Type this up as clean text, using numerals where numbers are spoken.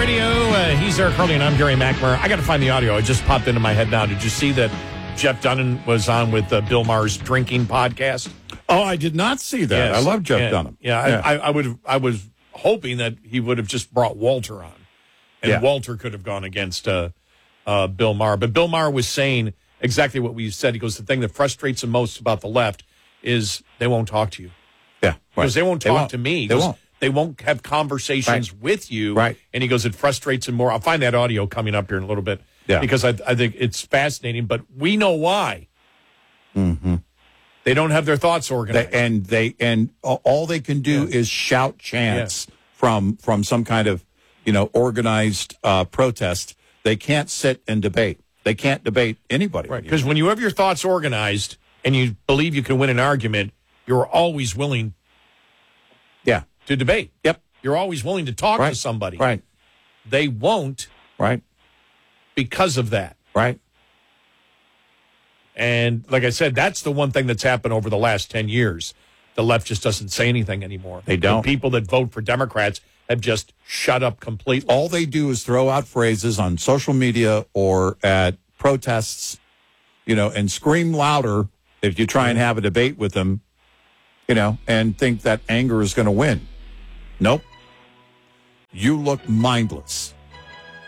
Radio. He's Eric Hurley, and I'm Gary McNamara. I got to find the audio. It just popped into my head now. Did you see that Jeff Dunham was on with Bill Maher's drinking podcast? Oh, I did not see that. Yes. I love Jeff Dunham. Yeah, I was hoping that he would have just brought Walter on, and Walter could have gone against Bill Maher. But Bill Maher was saying exactly what we said. He goes, the thing that frustrates him most about the left is they won't talk to you. Yeah, right. Because they won't talk to me. They won't. They won't have conversations with you. Right. And he goes, it frustrates him more. I'll find that audio coming up here in a little bit. Yeah. Because I think it's fascinating, but we know why. Mm-hmm. They don't have their thoughts organized. And all they can do is shout chants from some kind of, organized protest. They can't sit and debate. They can't debate anybody. Right. Because when you have your thoughts organized and you believe you can win an argument, you're always willing to debate. Yep. You're always willing to talk to somebody. Right. They won't. Right. Because of that. Right. And like I said, that's the one thing that's happened over the last 10 years. The left just doesn't say anything anymore. They don't. The people that vote for Democrats have just shut up completely. All they do is throw out phrases on social media or at protests, and scream louder if you try and have a debate with them, and think that anger is going to win. Nope. You look mindless.